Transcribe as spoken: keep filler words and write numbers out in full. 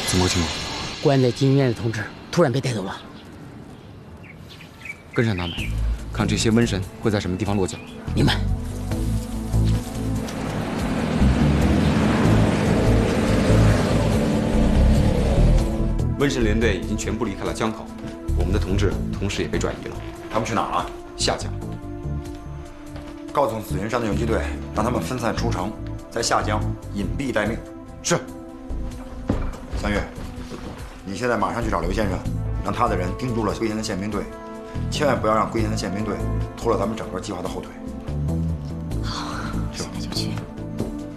怎么个情况？ 关在金院的同志突然被带走了。 跟上他们，看这些瘟神会在什么地方落脚。 明白。 瘟神连队已经全部离开了江口，我们的同志同时也被转移了。 他们去哪儿了？ 下江。 告诉紫云山的游击队，让他们分散出城，在下江隐蔽待命。 是。 三月，你现在马上去找刘先生，让他的人盯住了龟田的宪兵队，千万不要让龟田的宪兵队拖了咱们整个计划的后腿。